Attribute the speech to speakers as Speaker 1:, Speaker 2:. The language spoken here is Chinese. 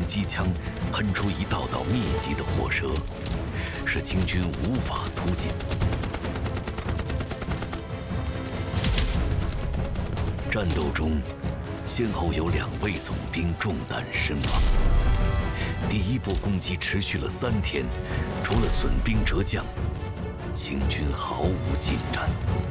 Speaker 1: 机枪喷出一道道密集的火舌，使清军无法突进。战斗中，先后有2位总兵中弹身亡。第一波攻击持续了3天，除了损兵折将，清军毫无进展。